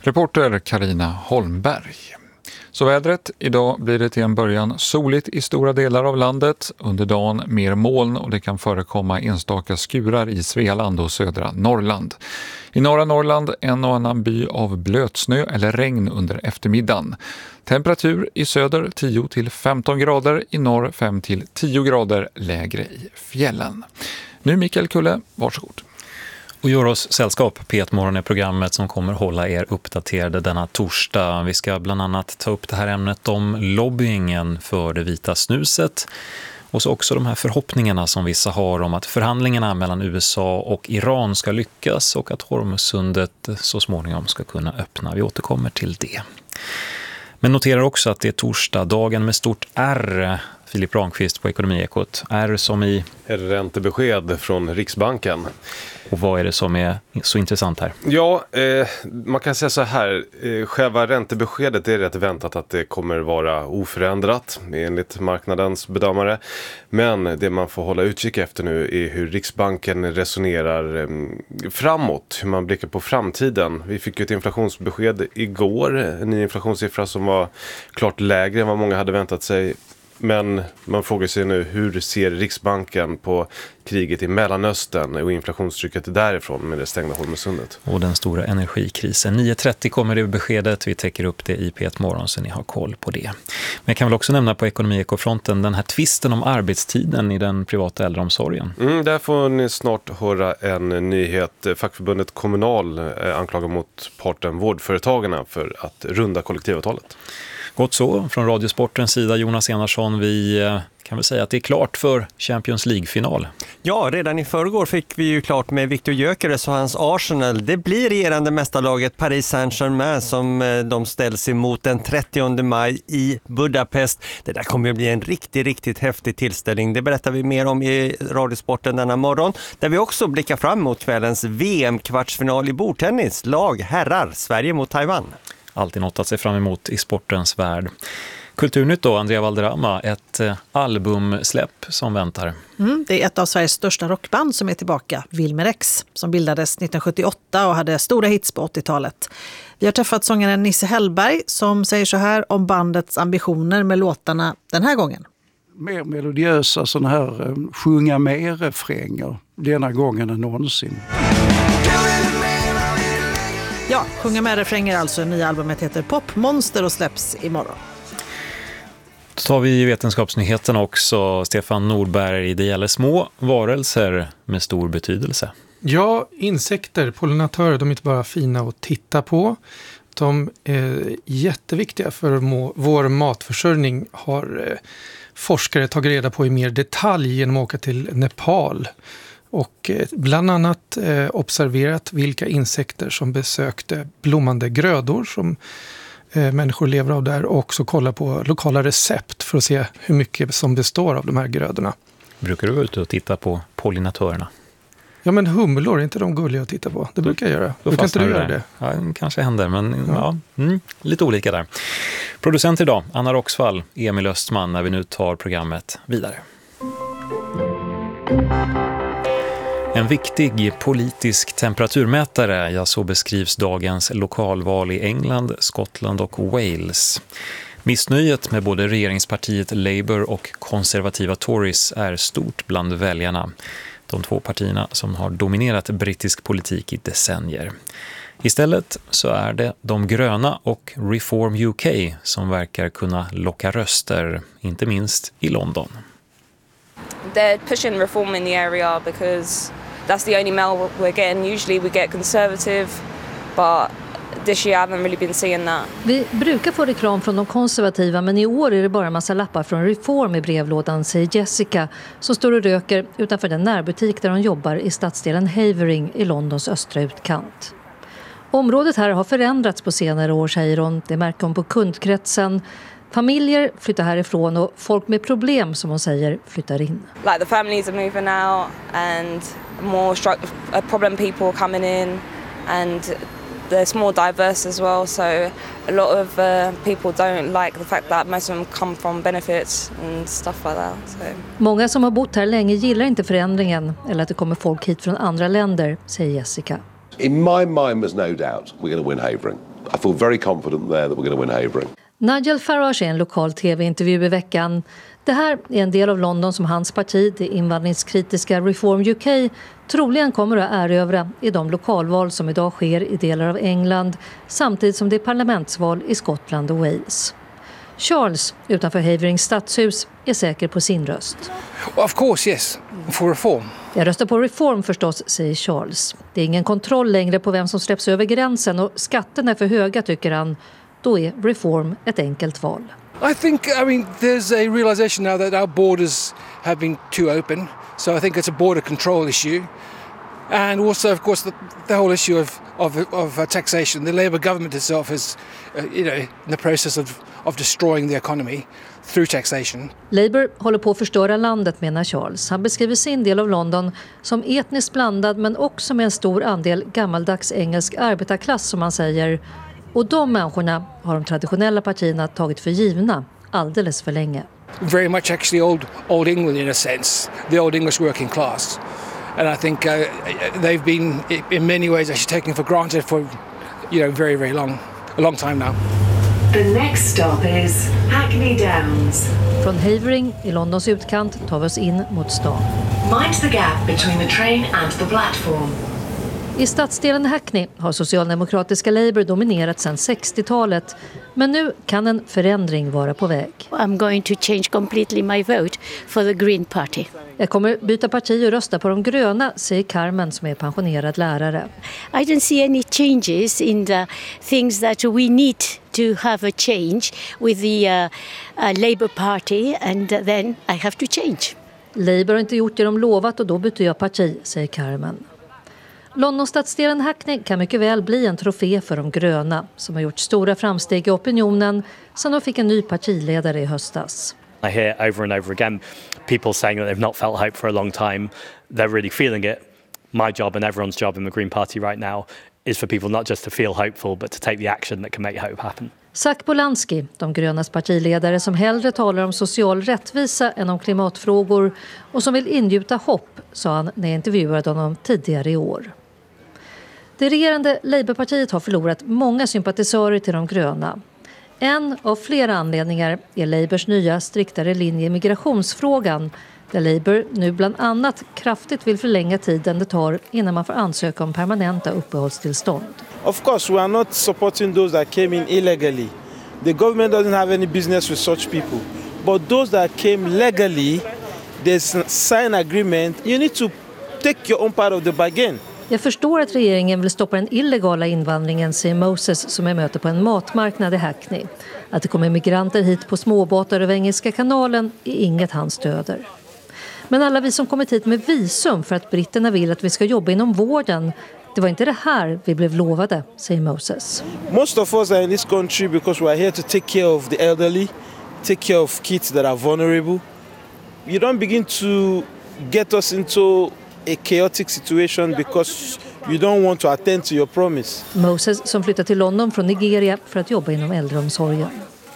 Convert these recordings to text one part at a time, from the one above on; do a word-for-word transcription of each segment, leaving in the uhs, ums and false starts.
Reporter Carina Holmberg. Så vädret, idag blir det till en början soligt i stora delar av landet. Under dagen mer moln och det kan förekomma enstaka skurar i Svealand och södra Norrland. I norra Norrland en och annan by av blötsnö eller regn under eftermiddagen. Temperatur i söder tio till femton grader, i norr fem till tio grader, lägre i fjällen. Nu Mikael Kulle, varsågod. Och gör oss sällskap, P ett Morgon är programmet som kommer hålla er uppdaterade denna torsdag. Vi ska bland annat ta upp det här ämnet om lobbyingen för det vita snuset. Och så också de här förhoppningarna som vissa har om att förhandlingarna mellan U S A och Iran ska lyckas och att Hormuzsundet så småningom ska kunna öppna. Vi återkommer till det. Men noterar också att det är torsdag, dagen med stort R. Filip Ramqvist på Ekonomiekot. R som i... Räntebesked från Riksbanken. Och vad är det som är så intressant här? Ja, eh, man kan säga så här. Eh, själva räntebeskedet är rätt väntat att det kommer vara oförändrat enligt marknadens bedömare. Men det man får hålla utkik efter nu är hur Riksbanken resonerar eh, framåt. Hur man blickar på framtiden. Vi fick ju ett inflationsbesked igår. En ny inflationssiffra som var klart lägre än vad många hade väntat sig. Men man frågar sig nu, hur ser Riksbanken på kriget i Mellanöstern och inflationstrycket därifrån med det stängda Hormuzsundet? Och den stora energikrisen. nio trettio kommer det beskedet. Vi täcker upp det i P ett Morgon så ni har koll på det. Men jag kan väl också nämna på Ekonomiekofronten den här tvisten om arbetstiden i den privata äldreomsorgen. Mm, där får ni snart höra en nyhet. Fackförbundet Kommunal anklagar mot parten Vårdföretagarna för att runda kollektivavtalet. Gott så, från Radiosportens sida Jonas Enarsson, vi kan väl säga att det är klart för Champions League-final. Ja, redan i förrgår fick vi ju klart med Victor Gyökeres och hans Arsenal. Det blir regerande mästarlaget Paris Saint-Germain som de ställs emot den trettionde maj i Budapest. Det där kommer att bli en riktigt, riktigt häftig tillställning. Det berättar vi mer om i Radiosporten denna morgon. Där vi också blickar fram mot kvällens V M-kvartsfinal i bordtennis. Lag herrar, Sverige mot Taiwan. Alltid något att se fram emot i sportens värld. Kulturnytt då, Andrea Valderrama, ett eh, albumsläpp som väntar. Mm, det är ett av Sveriges största rockband som är tillbaka, Wilmer X, som bildades nittonhundrasjuttioåtta och hade stora hits på åttiotalet. Vi har träffat sångaren Nisse Hellberg som säger så här om bandets ambitioner med låtarna den här gången. Mer melodiösa sådana här eh, sjunga mer refränger denna gången än någonsin. Ja, Sjunga med refränger alltså. Nya albumet heter Popmonster och släpps imorgon. Då tar vi vetenskapsnyheten också. Stefan Nordberg, det gäller små varelser med stor betydelse. Ja, insekter, pollinatörer, de är inte bara fina att titta på. De är jätteviktiga för vår matförsörjning, har forskare tagit reda på i mer detalj genom att åka till Nepal. Och bland annat eh, observerat vilka insekter som besökte blommande grödor som eh, människor lever av där. Och också kolla på lokala recept för att se hur mycket som består av de här grödorna. Brukar du vara ute och titta på pollinatörerna? Ja, men humlor är inte de gulliga att titta på. Det brukar jag göra. Då kan inte du göra det? Ja, det kanske händer, men ja. Ja, mm, lite olika där. Producent idag, Anna Roxvall, Emil Östman, när vi nu tar programmet vidare. En viktig politisk temperaturmätare, ja så beskrivs dagens lokalval i England, Skottland och Wales. Missnöjet med både regeringspartiet Labour och konservativa Tories är stort bland väljarna. De två partierna som har dominerat brittisk politik i decennier. Istället så är det de gröna och Reform U K som verkar kunna locka röster, inte minst i London. They're pushing reform in the area because that's the only mail we're getting. Usually we get conservative, but this year I haven't really been seeing that. Vi brukar få reklam från de konservativa, men i år är det bara en massa lappar från Reform i brevlådan, säger Jessica, som står och röker utanför den närbutik där hon jobbar i stadsdelen Havering i Londons östra utkant. Området här har förändrats på senare år, säger hon. Det märker hon på kundkretsen. Familjer flyttar härifrån och folk med problem, som hon säger, flyttar in. Like the families are moving out and more stru- problem people coming in and there's more diverse as well, so a lot of uh, people don't like the fact that most of them come from benefits and stuff like that. So. Många som har bott här länge gillar inte förändringen eller att det kommer folk hit från andra länder, säger Jessica. In my mind there's no doubt we're going to win Havering. I feel very confident there that we're going to win Havering. Nigel Farage är en lokal tv-intervju i veckan. Det här är en del av London som hans parti, det invandringskritiska Reform U K, troligen kommer att erövra i de lokalval som idag sker i delar av England, samtidigt som det är parlamentsval i Skottland och Wales. Charles utanför Haverings stadshus är säker på sin röst. Of course, yes, for reform. Jag röstar på reform förstås, säger Charles. Det är ingen kontroll längre på vem som släpps över gränsen och skatterna är för höga, tycker han. Då är reform ett enkelt val. I think, I mean, there's a realization now that our borders have been too open. So I think it's a border control issue. And also, of course, the, the whole issue of, of, of uh, taxation. The Labour government itself is, uh, you know, in the process of, of destroying the economy through taxation. Labour håller på att förstöra landet, menar Charles. Han beskriver sin del av London som etniskt blandad men också med en stor andel gammaldags engelsk arbetarklass, som man säger. Och de människorna har de traditionella partierna tagit för givna alldeles för länge. Very much actually old, old England in a sense, the old English working class. And I think uh, they've been in many ways actually taken for granted for, you know, very, very long, a long time now. The next stop is Hackney Downs. Från Havering i Londons utkant tar vi oss in mot stan. Mind the gap between the train and the platform. I stadsdelen Hackney har socialdemokratiska Labour dominerat sedan sextiotalet, men nu kan en förändring vara på väg. I'm going to change completely my vote for the Green Party. Jag kommer byta parti och rösta på de gröna, säger Carmen som är pensionerad lärare. I don't see any changes in the things that we need to have a change with the uh, uh, Labour Party, and then I have to change. Labour har inte gjort det de lovat och då byter jag parti, säger Carmen. Londonstadsdelen Hackney kan mycket väl bli en trofé för de gröna som har gjort stora framsteg i opinionen sedan de fick en ny partiledare i höstas. I hear over and over again people saying that they've not felt hope for a long time. They're really feeling it. My job and everyone's job in the Green Party right now is for people not just to feel hopeful but to take the action that can make hope happen. Zach Bolanski, de grönas partiledare som hellre talar om social rättvisa än om klimatfrågor och som vill ingjuta hopp, sa han när jag intervjuade honom tidigare i år. Det regerande Labourpartiet har förlorat många sympatisörer till de gröna. En av flera anledningar är Labours nya striktare linje i migrationsfrågan, där Labour nu bland annat kraftigt vill förlänga tiden det tar innan man får ansöka om permanenta uppehållstillstånd. Of course, we are not supporting those that came in illegally. The government doesn't have any business with such people. But those that came legally, there's a signed agreement. You need to take your own part of the bargain. Jag förstår att regeringen vill stoppa den illegala invandringen, säger Moses som är möte på en matmarknad i Hackney. Att det kommer migranter hit på småbåtar över Engelska kanalen är inget han stöder. Men alla vi som kommit hit med visum för att britterna vill att vi ska jobba inom vården, det var inte det här vi blev lovade, säger Moses. Most of us are in this country because we are here to take care of the elderly, take care of kids that are vulnerable. You don't begin to get us into a chaotic situation because you don't want to attend to your promise. Moses som flyttar till London från Nigeria för att jobba inom äldreomsorgen.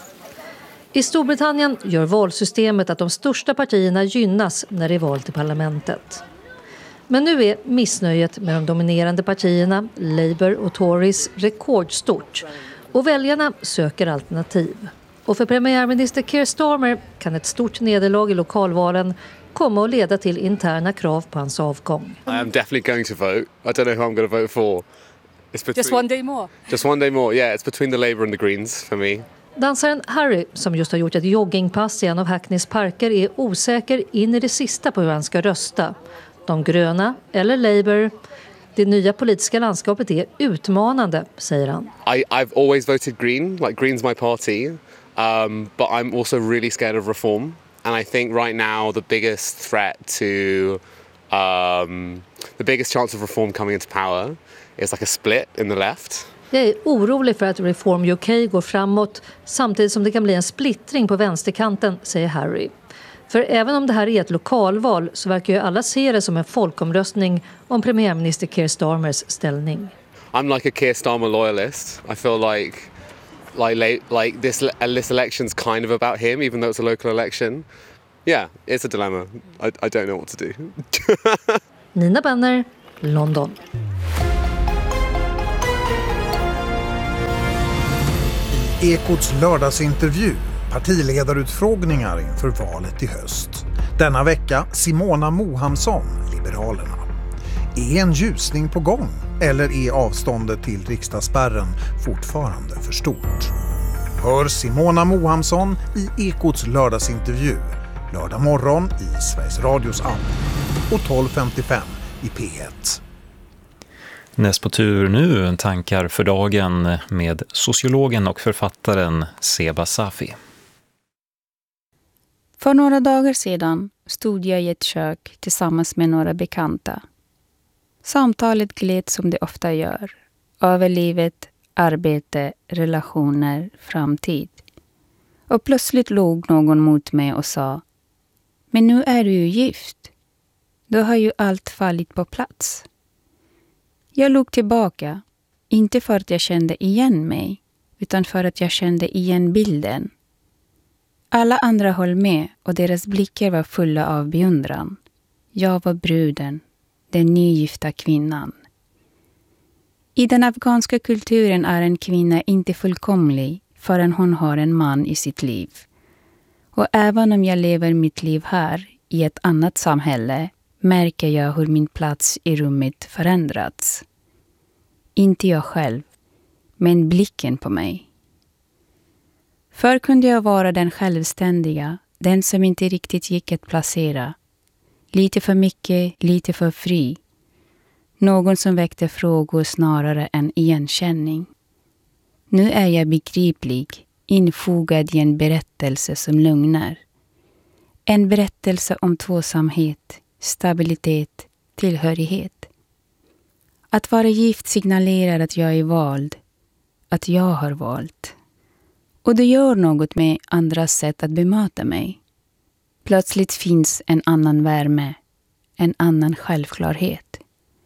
I Storbritannien gör valsystemet att de största partierna gynnas när det är val till parlamentet. Men nu är missnöjet med de dominerande partierna, Labour och Tories, rekordstort. Och väljarna söker alternativ. Och för premiärminister Keir Starmer kan ett stort nederlag i lokalvalen komma att leda till interna krav på hans avgång. I am definitely going to vote. I don't know who I'm going to vote for. It's between, just one day more? Just one day more, yeah. It's between the Labour and the Greens for me. Dansaren Harry, som just har gjort ett joggingpass i en av Hackneys parker, är osäker in i det sista på hur han ska rösta. De gröna eller Labour. Det nya politiska landskapet är utmanande, säger han. I, I've always voted Green, like Green's my party. Um, but I'm also really scared of reform. And I think right now the biggest threat to, um, the biggest chance of reform coming into power is like a split in the left. Jag är orolig för att Reform U K går framåt samtidigt som det kan bli en splittring på vänsterkanten, säger Harry. För även om det här är ett lokalval så verkar ju alla se det som en folkomröstning om premiärminister Keir Starmers ställning. I'm like a Keir Starmer loyalist. I feel like like like this this election's kind of about him, even though it's a local election. Yeah, it's a dilemma. I, I don't know what to do. Nina Benner, London. Ekots lördagsintervju, partiledarutfrågningar inför valet i höst. Denna vecka Simona Mohamsson, Liberalerna. Är en ljusning på gång eller är avståndet till riksdagsspärren fortfarande för stort? Hör Simona Mohamsson i Ekots lördagsintervju lördag morgon i Sveriges Radios app och tolv femtiofem i P ett. Näst på tur nu tankar för dagen med sociologen och författaren Zeba Safi. För några dagar sedan stod jag i ett kök tillsammans med några bekanta. Samtalet gled som det ofta gör. Över livet, arbete, relationer, framtid. Och plötsligt låg någon mot mig och sa: "Men nu är du ju gift. Då har ju allt fallit på plats." Jag låg tillbaka, inte för att jag kände igen mig, utan för att jag kände igen bilden. Alla andra höll med och deras blickar var fulla av beundran. Jag var bruden, den nygifta kvinnan. I den afghanska kulturen är en kvinna inte fullkomlig förrän hon har en man i sitt liv. Och även om jag lever mitt liv här, i ett annat samhälle, märker jag hur min plats i rummet förändrats. Inte jag själv, men blicken på mig. Förr kunde jag vara den självständiga, den som inte riktigt gick att placera. Lite för mycket, lite för fri. Någon som väckte frågor snarare än igenkänning. Nu är jag begriplig, infogad i en berättelse som lugnar. En berättelse om tvåsamhet, stabilitet, tillhörighet. Att vara gift signalerar att jag är vald, att jag har valt. Och det gör något med andras sätt att bemöta mig. Plötsligt finns en annan värme, en annan självklarhet.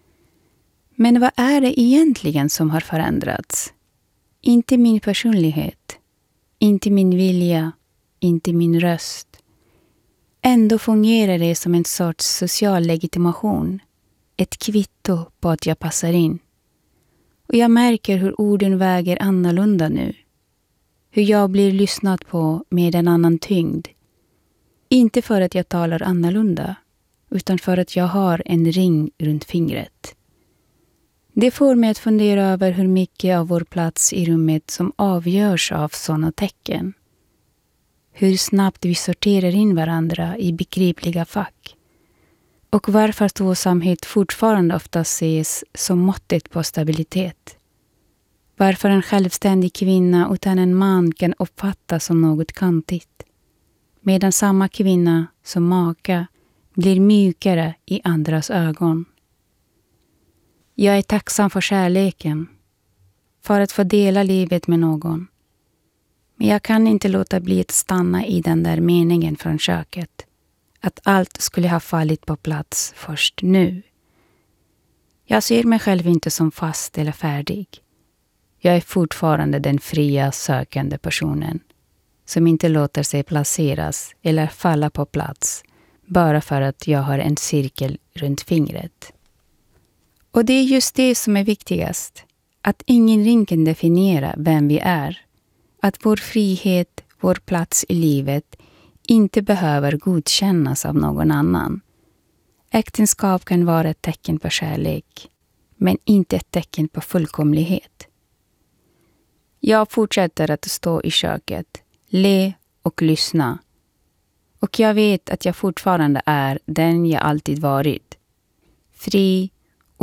Men vad är det egentligen som har förändrats? Inte min personlighet, inte min vilja, inte min röst. Ändå fungerar det som en sorts social legitimation. Ett kvitto på att jag passar in. Och jag märker hur orden väger annorlunda nu. Hur jag blir lyssnat på med en annan tyngd. Inte för att jag talar annorlunda, utan för att jag har en ring runt fingret. Det får mig att fundera över hur mycket av vår plats i rummet som avgörs av sådana tecken. Hur snabbt vi sorterar in varandra i begripliga fack. Och varför tvåsamhet fortfarande ofta ses som måttet på stabilitet. Varför en självständig kvinna utan en man kan uppfattas som något kantigt. Medan samma kvinna som maka blir mjukare i andras ögon. Jag är tacksam för kärleken. För att få dela livet med någon. Men jag kan inte låta bli att stanna i den där meningen från köket. Att allt skulle ha fallit på plats först nu. Jag ser mig själv inte som fast eller färdig. Jag är fortfarande den fria sökande personen. Som inte låter sig placeras eller falla på plats. Bara för att jag har en cirkel runt fingret. Och det är just det som är viktigast. Att ingen ring kan definiera vem vi är. Att vår frihet, vår plats i livet inte behöver godkännas av någon annan. Äktenskap kan vara ett tecken på kärlek, men inte ett tecken på fullkomlighet. Jag fortsätter att stå i köket, le och lyssna. Och jag vet att jag fortfarande är den jag alltid varit. Fri,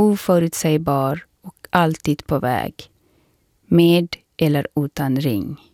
oförutsägbar och alltid på väg. Med eller utan ring.